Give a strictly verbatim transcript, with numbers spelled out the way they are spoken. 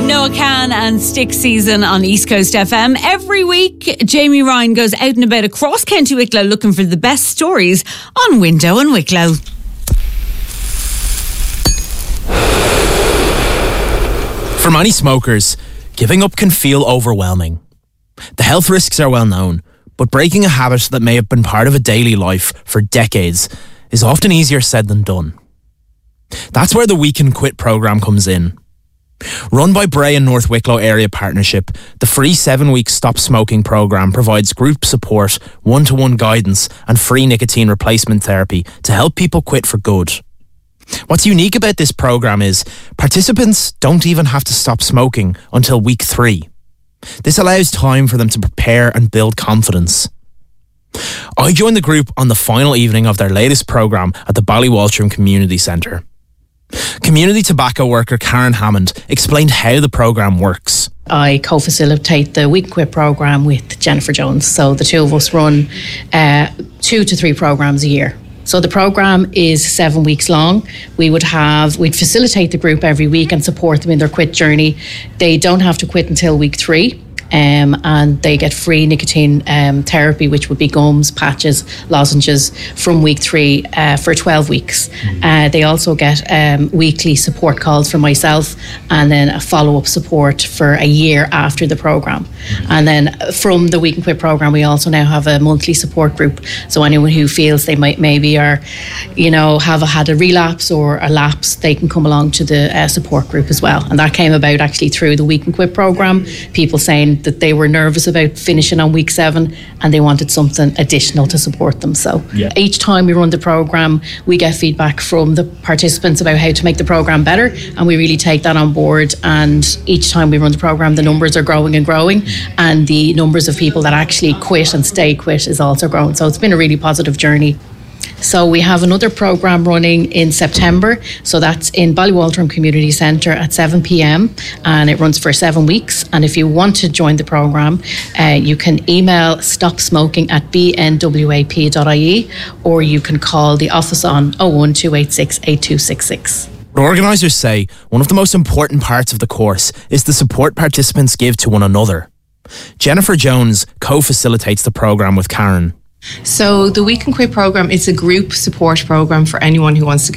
Noah Khan and Stick Season on East Coast F M. Every week, Jamie Ryan goes out and about across County Wicklow looking for the best stories on Window and Wicklow. For many smokers, giving up can feel overwhelming. The health risks are well known, but breaking a habit that may have been part of a daily life for decades is often easier said than done. That's where the We Can Quit programme comes in. Run by Bray and North Wicklow Area Partnership, the free seven-week Stop Smoking programme provides group support, one-to-one guidance and free nicotine replacement therapy to help people quit for good. What's unique about this programme is participants don't even have to stop smoking until week three. This allows time for them to prepare and build confidence. I joined the group on the final evening of their latest programme at the Ballywaltrim Community Centre. Community tobacco worker Karen Hammond explained how the programme works. I co-facilitate the We Can Quit programme with Jennifer Jones. So the two of us run uh, two to three programmes a year. So the programme is seven weeks long. We would have, we'd facilitate the group every week and support them in their quit journey. They don't have to quit until week three. Um, and they get free nicotine um, therapy, which would be gums, patches, lozenges from week three uh, for twelve weeks. Mm-hmm. Uh, they also get um, weekly support calls from myself and then a follow-up support for a year after the programme. Mm-hmm. And then from the We Can Quit programme, we also now have a monthly support group. So anyone who feels they might maybe are, you know, have a, had a relapse or a lapse, they can come along to the uh, support group as well. And that came about actually through the We Can Quit programme. People saying that they were nervous about finishing on week seven and they wanted something additional to support them. So yeah. Each time we run the programme, we get feedback from the participants about how to make the programme better, and we really take that on board. And each time we run the programme, the numbers are growing and growing, and the numbers of people that actually quit and stay quit is also growing. So it's been a really positive journey. So we have another programme running in September. So that's in Ballywaltrim Community Centre at seven p.m. and it runs for seven weeks. And if you want to join the programme, uh, you can email stopsmoking at b n w a p dot i e or you can call the office on oh one two eight six eight two six six. Organisers say one of the most important parts of the course is the support participants give to one another. Jennifer Jones co-facilitates the programme with Karen. So the We Can Quit programme is a group support programme for anyone who wants to